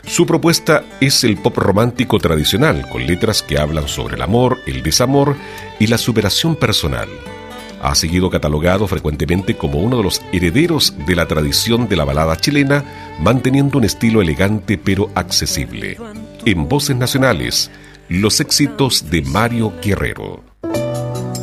Su propuesta es el pop romántico tradicional, con letras que hablan sobre el amor, el desamor y la superación personal. Ha sido catalogado frecuentemente como uno de los herederos de la tradición de la balada chilena, manteniendo un estilo elegante pero accesible. En Voces Nacionales, los éxitos de Mario Guerrero.